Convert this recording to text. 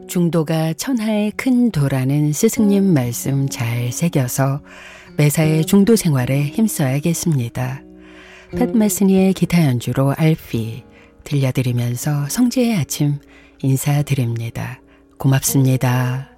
중도가 천하의 큰 도라는 스승님 말씀 잘 새겨서 매사에 중도 생활에 힘써야겠습니다. 팻 메스니의 기타 연주로 알피 들려드리면서 성지의 아침 인사드립니다. 고맙습니다.